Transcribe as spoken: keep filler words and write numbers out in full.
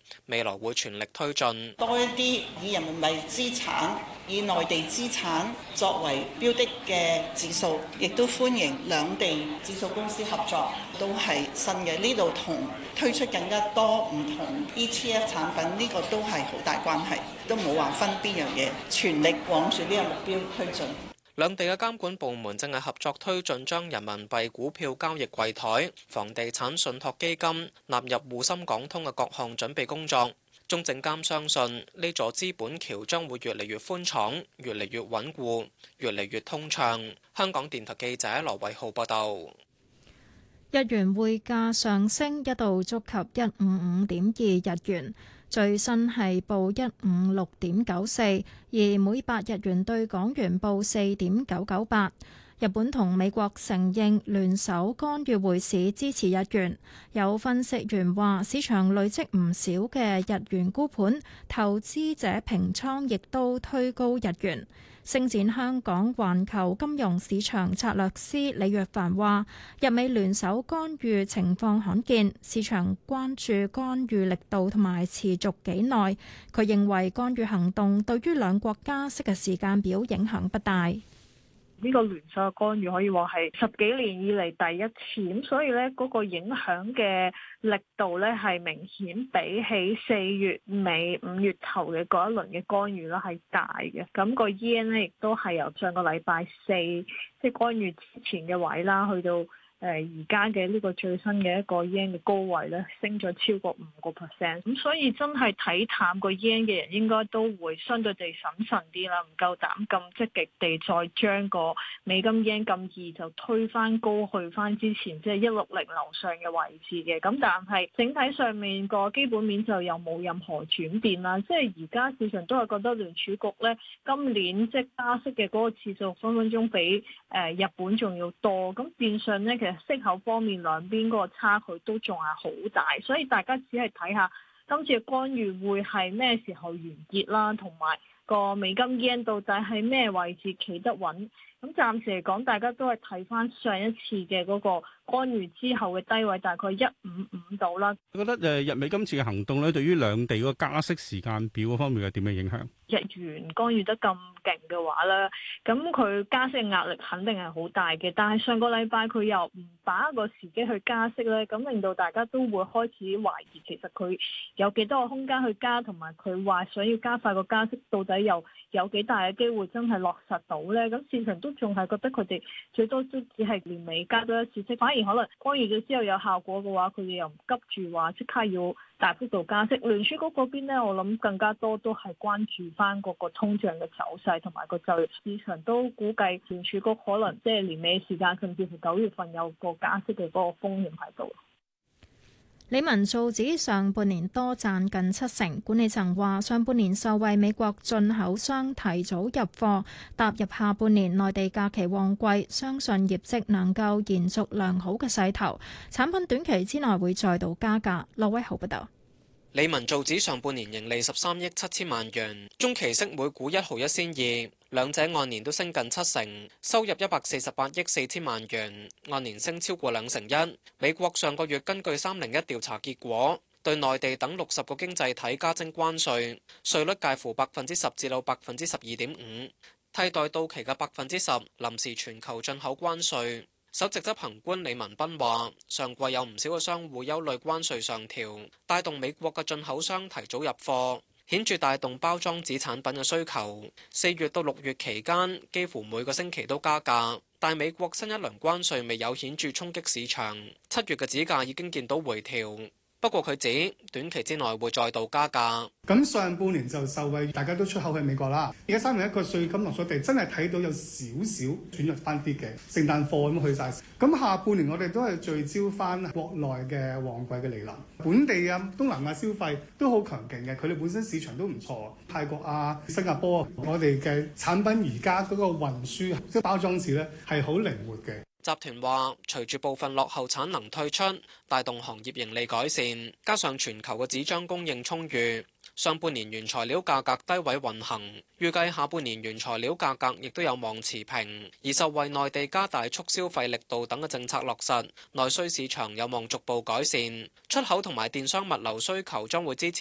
未來會全力推進多一啲以人民幣資產、以內地資產作為標的嘅指數，亦都歡迎兩地指數公司合作，都係新嘅。呢度同推出更加多唔同 E T F 產品，呢個都係好大關係，都冇話分邊樣嘢，全力往住呢個目標推進。 兩地嘅監管部門正係合作推進將人民幣股票交易櫃台、房地產信託基金納入滬深港通嘅各項準備工作。中證監相信呢座資本橋將會越嚟越寬敞、越嚟越穩固、越嚟越通暢。香港電台記者羅偉浩報道。 日元匯價上升，一度觸及一五五點二日元。最新係報一五六點九四，而每百日元對港元報四點九九八。日本同美國承認聯手干預匯市，支持日元。有分析員話，市場累積唔少嘅日元沽盤，投資者平倉亦都推高日元。星展香港環球金融市場策略師李若凡話，日美聯手干預情況罕見，市場關注干預力度同埋持續幾耐。佢認為干預行動對於兩國加息嘅時間表影響不大。 呢個聯手嘅干預可以話係十幾年以嚟第一次，咁所以咧嗰個影響嘅力度咧係明顯比起四月尾五月頭嘅嗰一輪嘅干預咧係大嘅。咁個 yen 咧亦都係由上個禮拜四即係干預之前嘅位啦，去到誒而家嘅呢個最新嘅一個 yen 嘅高位咧，升咗超過五個 percent，咁所以真係睇淡個 yen 嘅人應該都會相對地審慎啲啦，唔夠膽咁積極地再將個美金 yen 咁易就推翻高去翻之前即係一六零樓上嘅位置嘅。咁但係整體上面個基本面就又冇任何轉變啦，即係而家市場都係覺得聯儲局咧今年即係加息嘅嗰個次數分分鐘比誒日本仲要多，咁變相咧其實息口方面兩邊嗰個差距都仲係好大，所以大家只係睇下今次嘅干預會係咩時候完結啦，同埋個美金 yen 到底喺咩位置企得穩。咁暫時嚟講，大家都係睇翻上一次嘅嗰個干預之後嘅低位，大概一五五度啦。 我覺得誒日美今次嘅行動咧，對於兩地嗰個加息時間表嗰方面係點樣影響？ 日元干預得咁勁嘅話咧，咁佢加息嘅壓力肯定係好大嘅。但係上個禮拜佢又唔把握個時機去加息咧，咁令到大家都會開始懷疑其實佢有幾多個空間去加，同埋佢話想要加快個加息，到底又有幾大嘅機會真係落實到咧？咁市場都仲係覺得佢哋最多都只係年尾加多一次息，反而可能干預咗之後有效果嘅話，佢哋又唔急住話即刻要大幅度加息。聯儲局嗰邊咧，我諗更加多都係關注翻嗰個通脹嘅走勢同埋個就業，市場都估計聯儲局可能即係年尾時間，甚至乎九月份有個加息嘅嗰個風險喺度。 理文造指上半年多賺近七成，管理層話上半年受惠美國進口商提早入貨，踏入下半年內地假期旺季，相信業績能夠延續良好嘅勢頭，產品短期之內會再度加價。羅威豪報道。 理文造指上半年盈利十三億七千萬元，中期息每股一毫一仙二，兩者按年都升近七成，收入一百四十八億四千萬元，按年升超過兩成一。美國上個月根據三零一調查結果，對內地等六十個經濟體加徵關稅，稅率介乎百分之十至到百分之十二點五，替代到期嘅百分之十臨時全球進口關稅。首席執行官李文斌話：上季有唔少嘅商戶憂慮關稅上調，帶動美國嘅進口商提早入貨，顯著帶動包裝紙產品嘅需求。四月到六月期間，幾乎每個星期都加價，但美國新一輪關稅未有顯著衝擊市場。七月嘅紙價已經見到回調。不過佢指短期之內會再度加價。 咁上半年就受惠，大家都出口去美國啦。而家三年一個稅金落咗地，真係睇到有少少轉入翻啲嘅聖誕貨咁去晒。咁下半年我哋都係聚焦翻國內嘅旺季嘅嚟臨，本地啊東南亞消費都好強勁嘅，佢哋本身市場都唔錯。泰國啊、新加坡啊，我哋嘅產品而家嗰個運輸即係包裝紙咧係好靈活嘅。 集團話，隨住部分落後產能退出，帶動行業盈利改善，加上全球嘅紙張供應充裕，上半年原材料價格低位運行，預計下半年原材料價格亦都有望持平。而受惠內地加大促消費力度等嘅政策落實，內需市場有望逐步改善，出口同埋電商物流需求將會支持